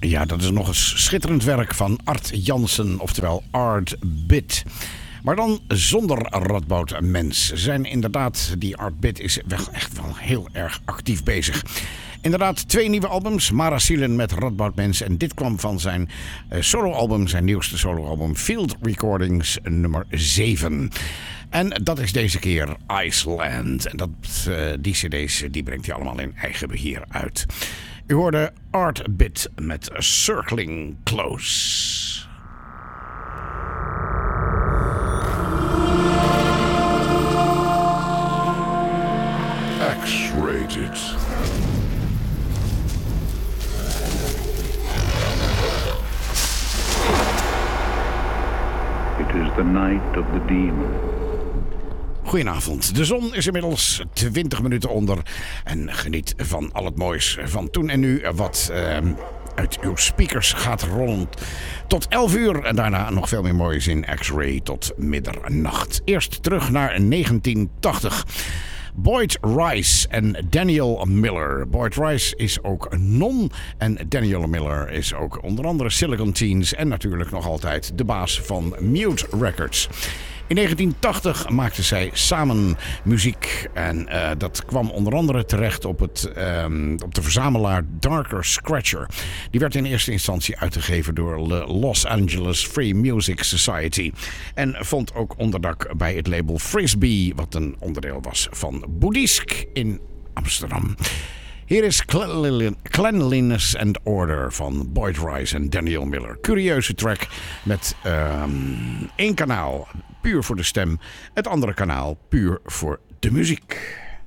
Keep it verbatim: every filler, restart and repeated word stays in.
Ja, dat is nog eens schitterend werk van Art Jansen, oftewel Art Bit. Maar dan zonder Radboud Mens. Zijn inderdaad, die Art Bit is wel echt wel heel erg actief bezig. Inderdaad, twee nieuwe albums. Mara Sielen met Radboud Mens. En dit kwam van zijn uh, soloalbum, zijn nieuwste soloalbum Field Recordings nummer zeven. En dat is deze keer Iceland. En dat, uh, die cd's die brengt hij allemaal in eigen beheer uit. U hoorde Art Bit met Circling Close. X-rated. It is the night of the demon. Goedenavond. De zon is inmiddels twintig minuten onder. En geniet van al het moois van toen en nu wat uh, uit uw speakers gaat rollen. Tot elf uur en daarna nog veel meer moois in X-Ray tot middernacht. Eerst terug naar negentien tachtig. Boyd Rice en Daniel Miller. Boyd Rice is ook non en Daniel Miller is ook onder andere Silicon Teens en natuurlijk nog altijd de baas van Mute Records. In negentien tachtig maakten zij samen muziek en uh, dat kwam onder andere terecht op, het, um, op de verzamelaar Darker Scratcher. Die werd in eerste instantie uitgegeven door de Los Angeles Free Music Society en vond ook onderdak bij het label Frisbee, wat een onderdeel was van Boeddhisk in Amsterdam. Hier is Cleanliness and Order van Boyd Rice en Daniel Miller. Curieuze track met um, één kanaal puur voor de stem, het andere kanaal puur voor de muziek.